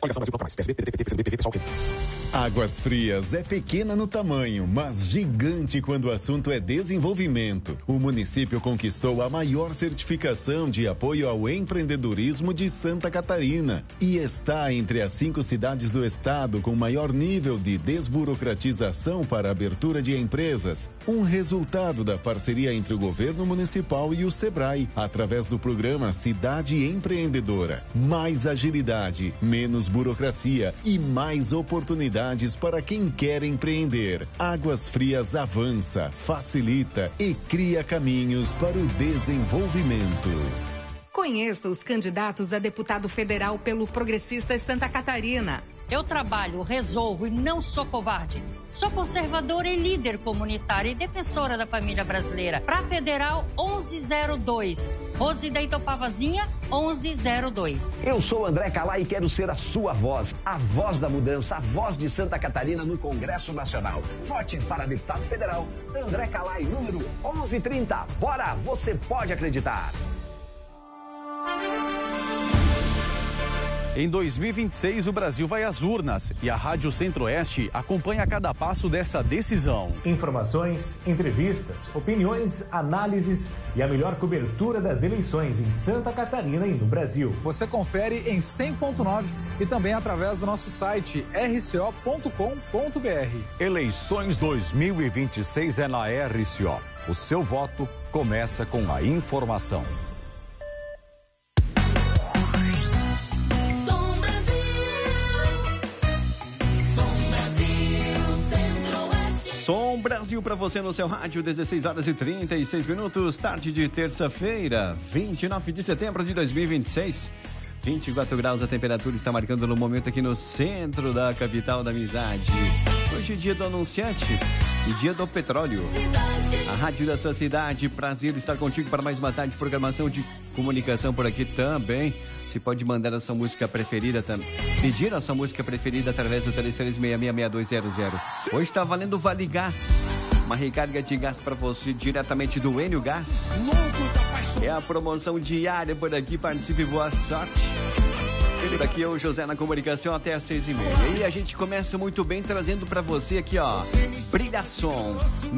Águas Frias é pequena no tamanho, mas gigante quando o assunto é desenvolvimento. O município conquistou a maior certificação de apoio ao empreendedorismo de Santa Catarina e está entre as 5 cidades do estado com maior nível de desburocratização para a abertura de empresas. Um resultado da parceria entre o governo municipal e o Sebrae, através do programa Cidade Empreendedora. Mais agilidade, menos burocracia e mais oportunidades para quem quer empreender. Águas Frias avança, facilita e cria caminhos para o desenvolvimento. Conheça os candidatos a deputado federal pelo Progressistas Santa Catarina. Eu trabalho, resolvo e não sou covarde. Sou conservadora e líder comunitária e defensora da família brasileira. Pra Federal 1102. Rosideito Pavazinha 1102. Eu sou André Calai e quero ser a sua voz, a voz da mudança, a voz de Santa Catarina no Congresso Nacional. Vote para deputado federal André Calai, número 1130. Bora, você pode acreditar. Em 2026, o Brasil vai às urnas e a Rádio Centro-Oeste acompanha cada passo dessa decisão. Informações, entrevistas, opiniões, análises e a melhor cobertura das eleições em Santa Catarina e no Brasil. Você confere em 100.9 e também através do nosso site rco.com.br. Eleições 2026 é na RCO. O seu voto começa com a informação. Som Brasil para você no seu rádio, 16 horas e 36 minutos, tarde de terça-feira, 29 de setembro de 2026. 24 graus a temperatura está marcando no momento aqui no centro da capital da amizade. Hoje é dia do anunciante e dia do petróleo. A rádio da sua cidade, prazer estar contigo para mais uma tarde de programação de comunicação por aqui também. Você pode mandar a sua música preferida também. Pedir a sua música preferida através do 33666200. Hoje está valendo Vale Gás. Uma recarga de gás para você diretamente do Enio Gás. É a promoção diária por aqui. Participe e boa sorte. Por aqui é o José na comunicação até às 6h30. E a gente começa muito bem trazendo para você aqui, ó, Brilha Som.